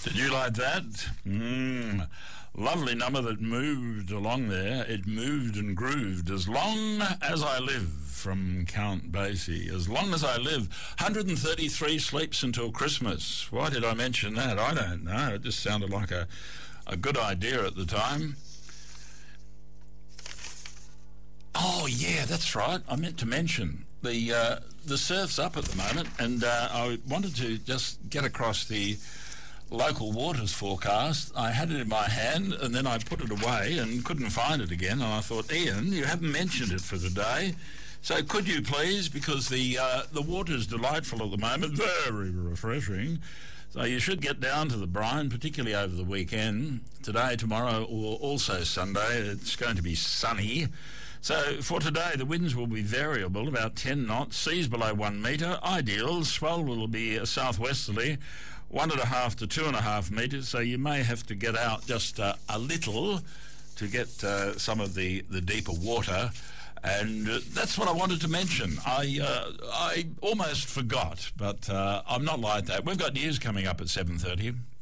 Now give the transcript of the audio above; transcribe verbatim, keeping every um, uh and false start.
Did you like that? Mm. Lovely number that moved along there. It moved and grooved. As long as I live, from Count Basie. As long as I live. one hundred thirty-three sleeps until Christmas. Why did I mention that? I don't know. It just sounded like a, a good idea at the time. Oh, yeah, that's right. I meant to mention the uh, the surf's up at the moment, and uh, I wanted to just get across the local waters forecast. I had it in my hand, and then I put it away and couldn't find it again, and I thought, Ian, you haven't mentioned it for today, so could you please, because the uh, the water's delightful at the moment, very refreshing, so you should get down to the brine, particularly over the weekend, today, tomorrow, or also Sunday. It's going to be sunny. So for today, the winds will be variable, about ten knots, seas below one metre. Ideal, swell will be a southwesterly, one and a half to two and a half metres, so you may have to get out just uh, a little to get uh, some of the, the deeper water. And uh, that's what I wanted to mention. I uh, I almost forgot, but uh, I'm not like that. We've got news coming up at seven thirty.